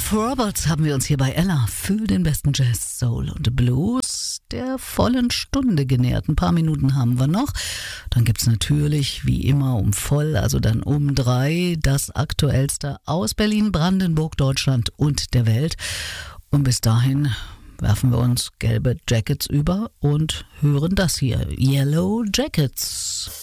Jeff Roberts haben wir uns hier bei Ella für den besten Jazz, Soul und Blues der vollen Stunde genähert. Ein paar Minuten haben wir noch. Dann gibt's natürlich wie immer um voll, also dann um 3, das Aktuellste aus Berlin, Brandenburg, Deutschland und der Welt. Und bis dahin werfen wir uns gelbe Jackets über und hören das hier. Yellow Jackets.